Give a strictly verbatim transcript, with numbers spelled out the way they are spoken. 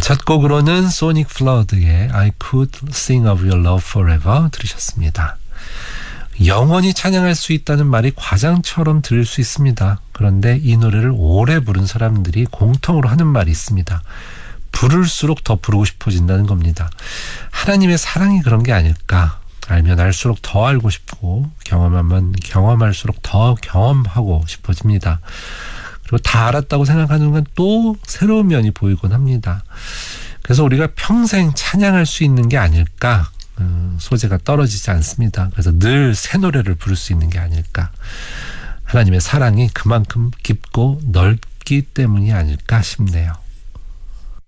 첫 곡으로는 소닉 플러드의 I Could Sing of Your Love Forever 들으셨습니다. 영원히 찬양할 수 있다는 말이 과장처럼 들릴 수 있습니다. 그런데 이 노래를 오래 부른 사람들이 공통으로 하는 말이 있습니다. 부를수록 더 부르고 싶어진다는 겁니다. 하나님의 사랑이 그런 게 아닐까. 알면 알수록 더 알고 싶고 경험하면 경험할수록 더 경험하고 싶어집니다. 그리고 다 알았다고 생각하는 건 또 새로운 면이 보이곤 합니다. 그래서 우리가 평생 찬양할 수 있는 게 아닐까. 소재가 떨어지지 않습니다. 그래서 늘 새 노래를 부를 수 있는 게 아닐까. 하나님의 사랑이 그만큼 깊고 넓기 때문이 아닐까 싶네요.